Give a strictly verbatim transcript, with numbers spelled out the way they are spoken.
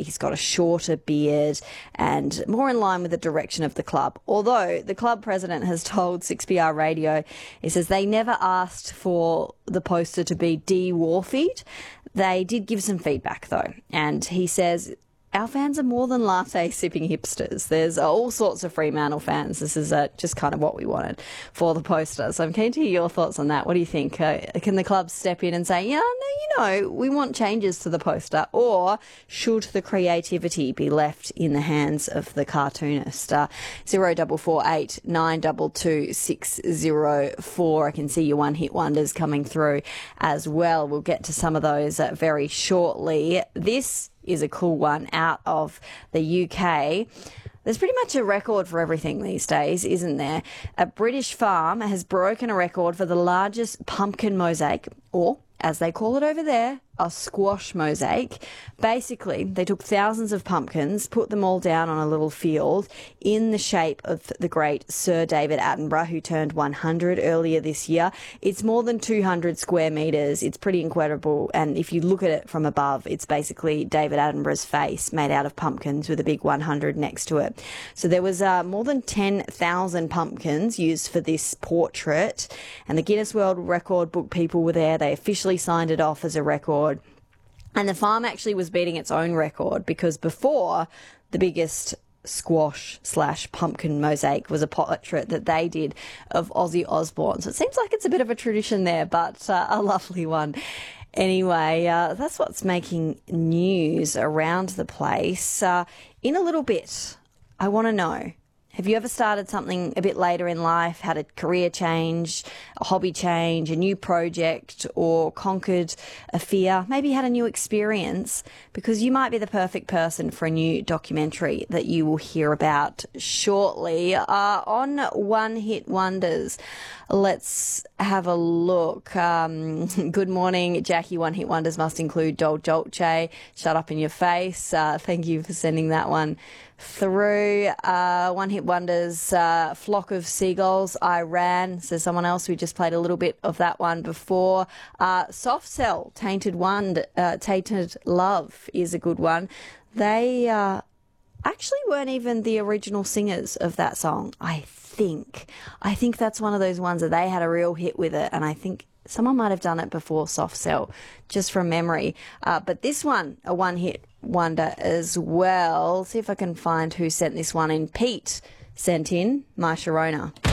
he's got a shorter beard and more in line with the direction of the club. Although the club president has told six B R Radio, he says they never asked for the poster to be de-Wharfied. They did give some feedback though, and he says, our fans are more than latte-sipping hipsters. There's all sorts of Fremantle fans. This is uh, just kind of what we wanted for the poster. So I'm keen to hear your thoughts on that. What do you think? Uh, can the club step in and say, yeah, no, you know, we want changes to the poster? Or should the creativity be left in the hands of the cartoonist? Uh, zero double four eight nine double two six zero four. I can see your one-hit wonders coming through as well. We'll get to some of those uh, very shortly. This is a cool one out of the U K. There's pretty much a record for everything these days, isn't there? A British farm has broken a record for the largest pumpkin mosaic, or as they call it over there, a squash mosaic. Basically, they took thousands of pumpkins, put them all down on a little field in the shape of the great Sir David Attenborough, who turned one hundred earlier this year. It's more than two hundred square metres. It's pretty incredible. And if you look at it from above, it's basically David Attenborough's face made out of pumpkins with a big one hundred next to it. So there was uh, more than ten thousand pumpkins used for this portrait. And the Guinness World Record book people were there. They officially signed it off as a record. And the farm actually was beating its own record because before, the biggest squash slash pumpkin mosaic was a portrait that they did of Ozzy Osbourne. So it seems like it's a bit of a tradition there, but uh, a lovely one. Anyway, uh, that's what's making news around the place. Uh, in a little bit, I want to know, have you ever started something a bit later in life, had a career change, a hobby change, a new project, or conquered a fear, maybe had a new experience? Because you might be the perfect person for a new documentary that you will hear about shortly uh, on One Hit Wonders. Let's have a look. Um, good morning, Jackie. One Hit Wonders must include Dol Dolce, Shut Up in Your Face. Uh, thank you for sending that one through. Uh, One Hit Wonders, uh, Flock of Seagulls, I Ran, says someone else. We just played a little bit of that one before. Uh, Soft Cell, Tainted One, uh, Tainted Love is a good one. They uh, actually weren't even the original singers of that song, I think. I think that's one of those ones that they had a real hit with it, and I think someone might have done it before Soft Cell, just from memory. Uh, but this one, a one-hit wonder as well. See if I can find who sent this one in. Pete sent in My Sharona.